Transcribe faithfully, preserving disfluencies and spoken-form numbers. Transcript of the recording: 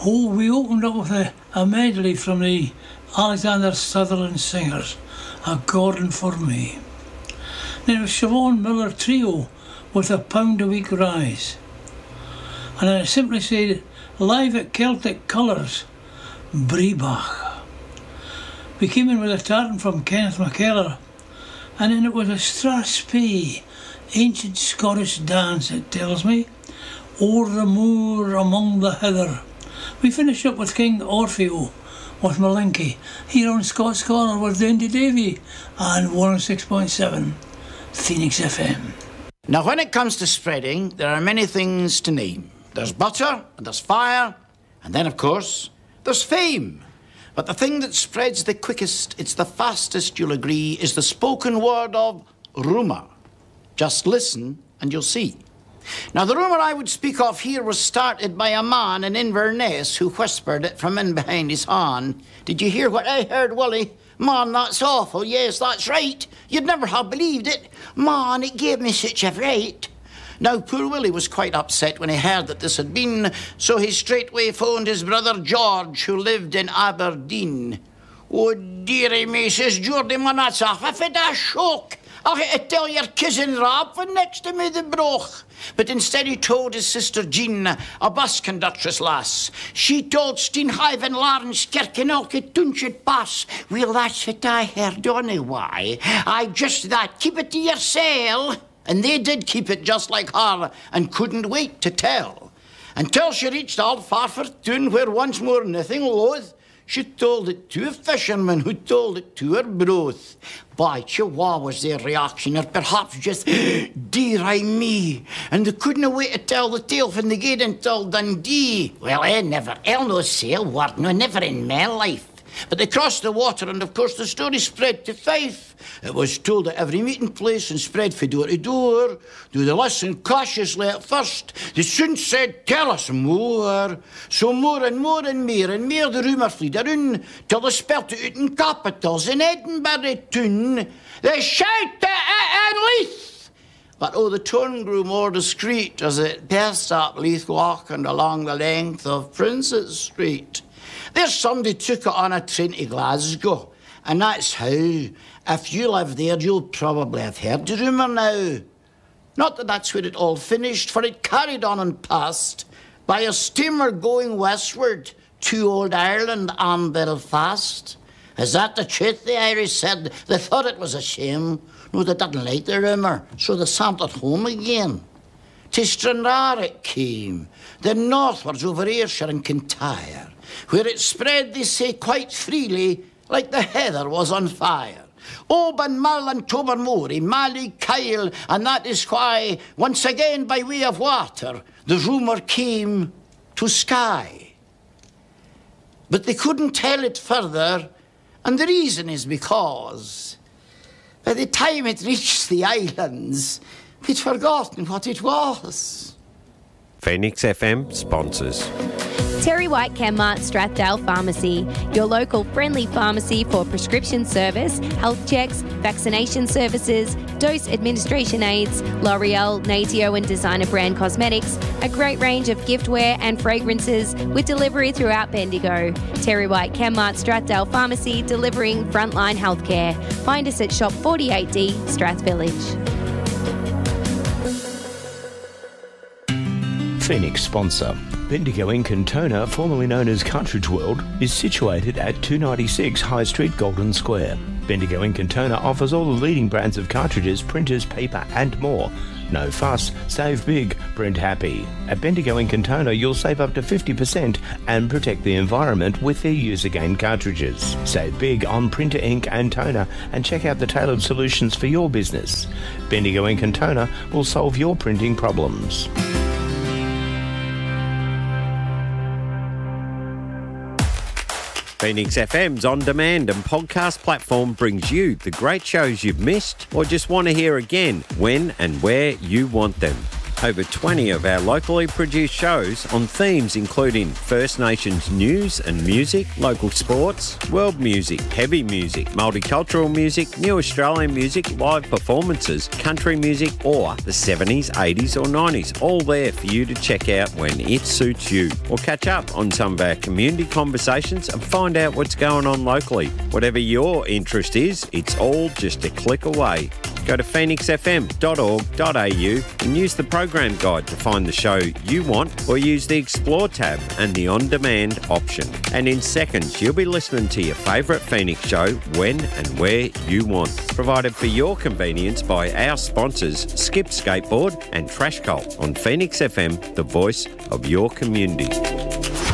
Oh, we opened up with a, a medley from the Alexander Sutherland Singers, A Gordon for Me. Then it was Siobhan Miller Trio with A Pound a Week Rise. And then it simply said, Live at Celtic Colours, Breebach. We came in with a tartan from Kenneth McKellar, and then it was a Strathspey, ancient Scottish dance, it tells me, O'er the moor among the heather. We finished up with King Orfeo with Malinky, here on Scott's Corner with Dandy Davy and one oh six point seven Phoenix F M. Now, when it comes to spreading, there are many things to name. There's butter, and there's fire, and then, of course, there's fame. But the thing that spreads the quickest, it's the fastest, you'll agree, is the spoken word of rumour. Just listen and you'll see. Now, the rumour I would speak of here was started by a man in Inverness who whispered it from in behind his hand. Did you hear what I heard, Willie? Man, that's awful. Yes, that's right. You'd never have believed it. Man, it gave me such a fright. Now, poor Willie was quite upset when he heard that this had been, so he straightway phoned his brother George, who lived in Aberdeen. Oh, dearie me, says Geordie, man, that's a half of a shock. I had to tell your cousin Rob for next to me the broch. But instead he told his sister Jean, a bus conductress lass. She told Steenhive and Lawrence Kirkenalke Tunchit Pass. Well, that's what I heard anyway. I just that, keep it to yourself. And they did keep it just like her and couldn't wait to tell. Until she reached Old Farfertoon, where once more nothing loath, she told it to a fisherman who told it to her broth. By Chihuahua was their reaction, or perhaps just, dear I me. And they couldn't wait to tell the tale from the gate until Dundee. Well, I never, I'll no sail word, no, never in my life. But they crossed the water, and of course the story spread to Fife. It was told at every meeting place and spread from door to door. Do they listen cautiously at first? They soon said, tell us more. So more and more and more and more the rumour fleed around, till they spelt it out in capitals in Edinburgh tune. They shouted it in Leith. But oh, the tone grew more discreet as it passed up Leith Walk and along the length of Princes Street. There's somebody took it on a train to Glasgow, and that's how. If you live there, you'll probably have heard the rumour now. Not that that's where it all finished, for it carried on and passed by a steamer going westward to Old Ireland and Belfast. Is that the truth? The Irish said they thought it was a shame. No, they didn't like the rumour, so they sent it home again. To Stranraer it came, then northwards over Ayrshire and Kintyre, where it spread, they say, quite freely, like the heather was on fire. Oban, Mull and Tobermory, Mally, Kyle, and that is why, once again by way of water, the rumour came to Skye. But they couldn't tell it further, and the reason is because by the time it reached the islands, we'd forgotten what it was. Phoenix F M sponsors. Terry White Chemmart Strathdale Pharmacy, your local friendly pharmacy for prescription service, health checks, vaccination services, dose administration aids, L'Oreal, Natio and designer brand cosmetics, a great range of giftware and fragrances with delivery throughout Bendigo. Terry White Chemmart Strathdale Pharmacy, delivering frontline healthcare. Find us at Shop forty-eight D, Strath Village. Phoenix sponsor. Bendigo Ink and Toner, formerly known as Cartridge World, is situated at two ninety-six High Street, Golden Square. Bendigo Ink and Toner offers all the leading brands of cartridges, printers, paper and more. No fuss, save big, print happy. At Bendigo Ink and Toner, you'll save up to fifty percent and protect the environment with their Use Again cartridges. Save big on printer ink and toner and check out the tailored solutions for your business. Bendigo Ink and Toner will solve your printing problems. Phoenix F M's on-demand and podcast platform brings you the great shows you've missed or just want to hear again when and where you want them. Over twenty of our locally produced shows on themes including First Nations news and music, local sports, world music, heavy music, multicultural music, new Australian music, live performances, country music or the seventies, eighties or nineties, all there for you to check out when it suits you. Or catch up on some of our community conversations and find out what's going on locally. Whatever your interest is, it's all just a click away. Go to phoenix f m dot org dot a u and use the program guide to find the show you want, or use the Explore tab and the On Demand option. And in seconds, you'll be listening to your favourite Phoenix show when and where you want. Provided for your convenience by our sponsors, Skip Skateboard and Trash Cult on Phoenix F M, the voice of your community.